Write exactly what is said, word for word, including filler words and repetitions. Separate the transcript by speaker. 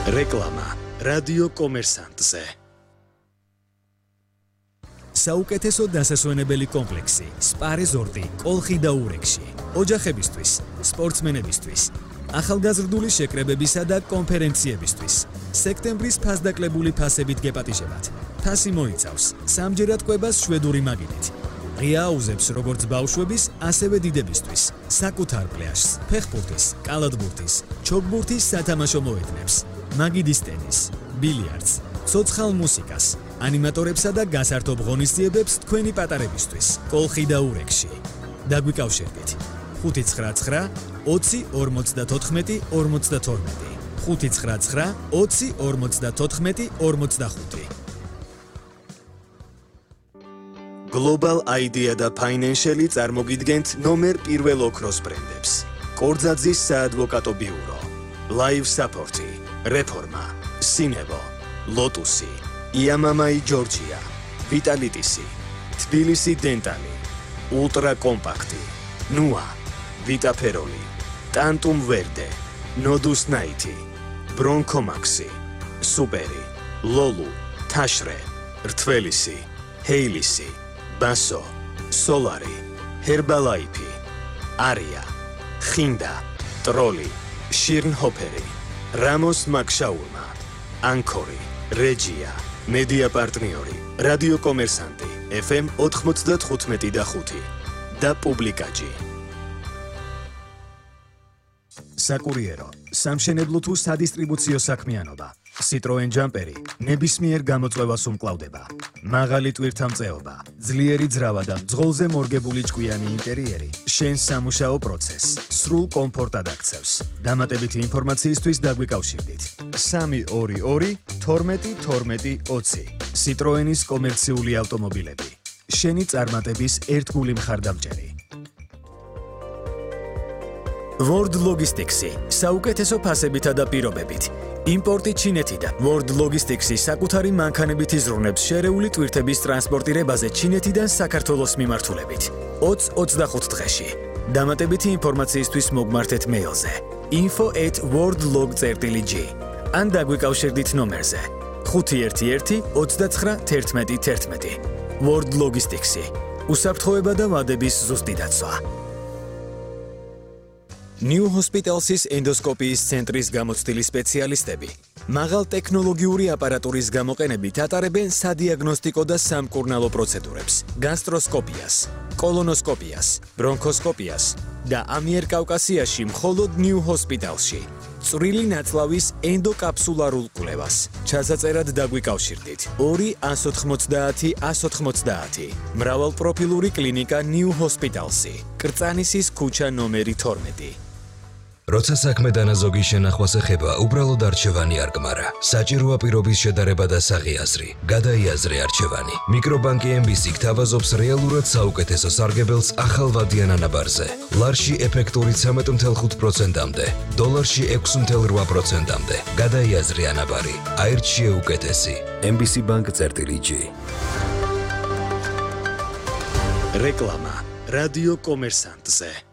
Speaker 1: რეკლამა რადიო კომერსანტზე. საუკეთესო დასასვენებელი კომპლექსი სპა რეზორტი კოლხი და ურეკში. ოჯახებისთვის, სპორტსმენებისთვის, ახალგაზრდული შეკრებებისა და კონფერენციებისთვის. სექტემბრის ფასდაკლებული ფასებით გეპატიჟებათ. ფასი მოიცავს სამჯერად კვებას შვედური მაგიდით. ღია აუზებს როგორც ბავშვების, ასევე დიდებისთვის. საკუთარ პლაჟს, ფეხბურთის, კალათბურთის, ჩოგბურთის სათამაშო მოედნებს. მაგიდის ტენის, ბილიარდს, ცოცხალ მუსიკას, ანიმატორებსა და გასართობ ღონისძიებებს თქვენი პატარებისთვის. კოლხი და ურეკში. დაგვიკავშირდით. ხუთი ცხრა ცხრა ოცი ორმოცდათოთხმეტი ორმოცდათორმეტი. ხუთი ცხრა ცხრა ოცი ორმოცდათოთხმეტი ორმოცდახუთი. Global Idea და Financial წარმოგიდგენთ ნომერ პირველ ოქროს ბრენდებს. კორძაძის საადვოკატო ბიურო, Live Support, რეფორმა, სინევო, ლოტუსი, იამამაი ჯორჯია, ვიტალიტისი, თბილისი დენტალი, ულტრა კომპაქტი, ნუა, ვიტაფეროლი, ტანტუმ ვერდე, ნოდუს ნაითი, ბრონკომაქსი, სუპერი, ლოლუ, თაშრე, რთველისი, ჰეილისი, ბასო, სოლარი, ჰერბალაიფი, არია, ხინდა, ტროლი, შირნჰოფერი, რამოს მაკშაურმა, ანკორი, რეჯია, მედია პარტნიორი, რადიო კომერსანტი, ეფ ემ ოთხმოცდათხუთმეტი და ხუთი და პუბლიკაჯი. საკურიერო, სამშენებლო თუ სადისტრიბუციო საქმიანობა. Citroen ჯამპერი ნებისმიერ გამოწვევას უმკლავდება. მაღალი ტვირთამწეობა, ძლიერი ძრავა და მძღოლზე მორგებული ჭკვიანი ინტერიერი შენს სამუშაო პროცესს სრულ კომფორტად აქცევს. დამატებითი ინფორმაციისთვის დაგვიკავშირდით. სამი ორი ორი თორმეტი თორმეტი ოცი. Citroenis კომერციული ავტომობილები. შენი წარმატების ერთგული მხარდამჭერი. World Logistics-ი საუკეთესო ფასებითა და პირობებით. იმპორტი ჩინეთიდან. World Logistics-ი საკუთარი მანქანებით იზრუნებს შერეული ტვირთების ტრანსპორტირებაზე ჩინეთიდან საქართველოს მიმართულებით. ოცი ოცდახუთ დღეში. დამატებითი ინფორმაციისთვის მოგმართეთ მეილზე info at worldlog წერტილი ჯი ან დაგვიკავშირდით ნომერზე ხუთი ერთი ერთი ოცდაცხრა თერთმეტი თერთმეტი. World Logistics-ი უსაფრთხოება და ვადების ზუსტი დაცვა. New Hospitals-ის ენდოსკოპიის ცენტრის გამოცდილი სპეციალისტები მაღალ ტექნოლოგიური აპარატურის გამოყენებით ატარებენ სადიაგნოსტიკო და სამკურნალო პროცედურებს, გასტროსკოპიას, კოლონოსკოპიას, ბრონქოსკოპიას და ამიერკავკასიაში მხოლოდ New Hospitals-ში წვრილი ნაწლავის ენდოკაფსულარულ კვლევას. ჩასაწერად დაგვიკავშირდით ორი ას ოთხმოცდაათი ას ოთხმოცდაათი. მრავალპროფილური კლინიკა New Hospitals-ი, კრწანისის ქუჩა ნომერი თორმეტი.
Speaker 2: როცა საქმე დანაზოგი შენახვას ეხება, უბრალოდ არჩევანი არ გმარა. საჭიროა პირობის შედარება და საღიაზრი. გადაიაზრე არჩევანი. მიკრობანკი ემ ბი სი გთავაზობს რეალურად საუკეთესო სარგებელს ახალვადიან ანაბარზე. ლარში ეფექტურით სამეტი ოცდაოთხ პროცენტამდე, დოლარში ექვსი ოცდაოთხ პროცენტამდე. გადაიაზრე ანაბარი. აირჩიე უკეთესი. ემ ბი სი ბანკ წერტილი ჯი.
Speaker 1: რეკლამა რადიო კომერსანტზე.